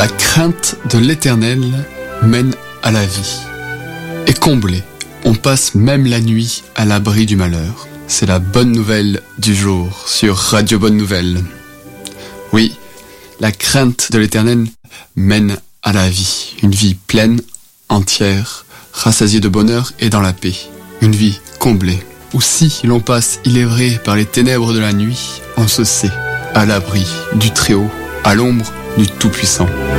La crainte de l'Éternel mène à la vie. Et comblé, on passe même la nuit à l'abri du malheur. C'est la bonne nouvelle du jour sur Radio Bonne Nouvelle. Oui, la crainte de l'Éternel mène à la vie. Une vie pleine, entière, rassasiée de bonheur et dans la paix. Une vie comblée. Ou si l'on passe, il est vrai, par les ténèbres de la nuit, on se sait à l'abri du Très-Haut, à l'ombre du Tout-Puissant.